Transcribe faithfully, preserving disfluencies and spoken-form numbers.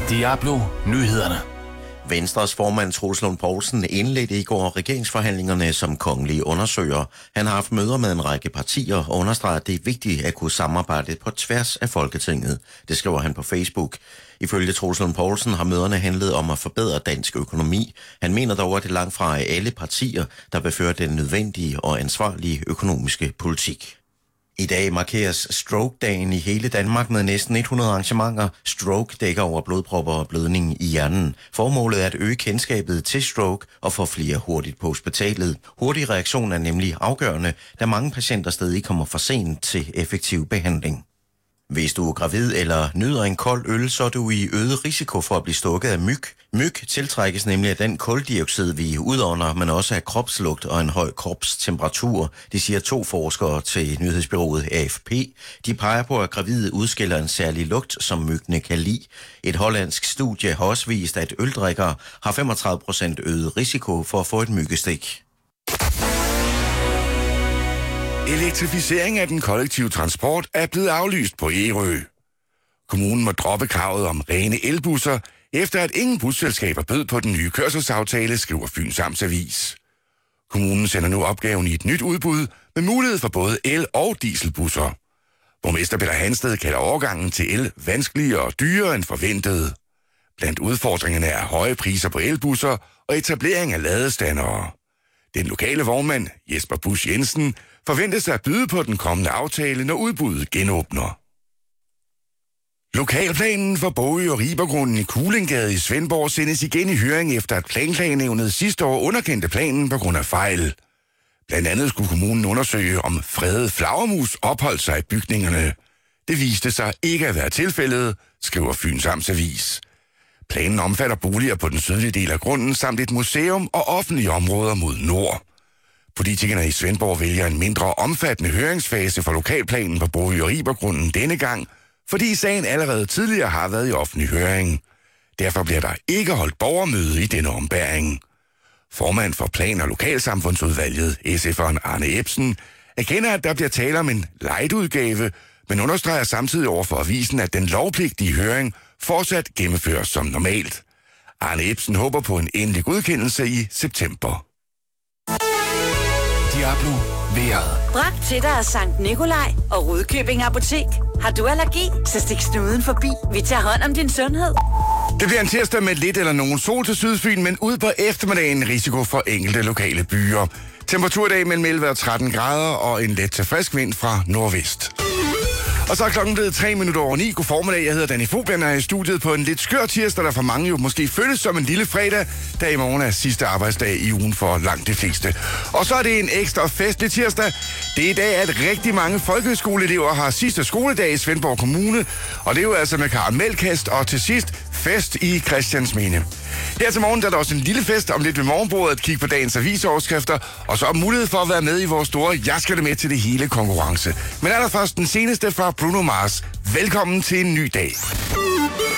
Diablo Nyhederne. Venstres formand Troels Lund Poulsen indledte i går regeringsforhandlingerne som kongelig undersøger. Han har haft møder med en række partier og understreger, at det er vigtigt at kunne samarbejde på tværs af Folketinget. Det skriver han på Facebook. Ifølge Troels Lund Poulsen har møderne handlet om at forbedre dansk økonomi. Han mener dog, at det langt fra er alle partier, der vil føre den nødvendige og ansvarlige økonomiske politik. I dag markeres Stroke-dagen i hele Danmark med næsten hundrede arrangementer. Stroke dækker over blodpropper og blødning i hjernen. Formålet er at øge kendskabet til stroke og få flere hurtigt på hospitalet. Hurtig reaktion er nemlig afgørende, da mange patienter stadig kommer for sent til effektiv behandling. Hvis du er gravid eller nyder en kold øl, så er du i øget risiko for at blive stukket af myg. Myg tiltrækkes nemlig af den kuldioxid, vi udånder, men også af kropslugt og en høj kropstemperatur. Det siger to forskere til nyhedsbureauet A F P. De peger på, at gravide udskiller en særlig lugt, som myggene kan lide. Et hollandsk studie har også vist, at øldrikkere har femogtredive procent øget risiko for at få et myggestik. Elektrificering af den kollektive transport er blevet aflyst på Ærø. Kommunen må droppe kravet om rene elbusser, efter at ingen busselskaber bød på den nye kørselsaftale, skriver Fyns Amtsavis. Kommunen sender nu opgaven i et nyt udbud med mulighed for både el- og dieselbusser. Borgmester Peter Hansted kalder overgangen til el vanskeligere og dyrere end forventet. Blandt udfordringerne er høje priser på elbusser og etablering af ladestandere. Den lokale vognmand, Jesper Busch Jensen, forventes at byde på den kommende aftale, når udbuddet genåbner. Lokalplanen for Bogø og Ribergrunden i Kuhlingade i Svendborg sendes igen i høring efter, at Planklagenævnet sidste år underkendte planen på grund af fejl. Blandt andet skulle kommunen undersøge, om fredet flagermus opholdt sig i bygningerne. Det viste sig ikke at være tilfældet, skriver Fyns Amtsavis. Planen omfatter boliger på den sydlige del af grunden samt et museum og offentlige områder mod nord. Politikerne i Svendborg vælger en mindre omfattende høringsfase for lokalplanen på Bogø og Ribergrunden denne gang, fordi sagen allerede tidligere har været i offentlig høring. Derfor bliver der ikke holdt borgermøde i denne ombæring. Formand for Plan- og Lokalsamfundsudvalget, S F'eren Arne Ebsen, erkender, at der bliver tale om en light-udgave, men understreger samtidig over for avisen, at den lovpligtige høring fortsat gennemføres som normalt. Arne Ebsen håber på en endelig godkendelse i september. Diablo vejret. Bragt til dig af Sankt Nikolaj og Rudkøbing Apotek. Har du allergi, så stik snuden forbi. Vi tager hånd om din sundhed. Det bliver en tirsdag med lidt eller nogen sol til Sydfyn, men ud på eftermiddagen risiko for enkelte lokale byer. Temperatur i dag mellem elleve og tretten grader og en let til frisk vind fra nordvest. Og så er klokken blevet tre minutter over ni. God formiddag, jeg hedder Danny Fobian, og er i studiet på en lidt skør tirsdag, der for mange jo måske føles som en lille fredag, da i morgen er sidste arbejdsdag i ugen for langt de fleste. Og så er det en ekstra festlig tirsdag. Det er i dag, at rigtig mange folkeskoleelever har sidste skoledag i Svendborg Kommune, og det er jo altså med karamelkast og til sidst fest i Christiansminde. Her til morgen der er der også en lille fest om lidt ved morgenbordet at kigge på dagens avisoverskrifter, og så er mulighed for at være med i vores store Jeg skal det med til det hele konkurrence. Men allerførst den seneste fra Bruno Mars. Velkommen til en ny dag.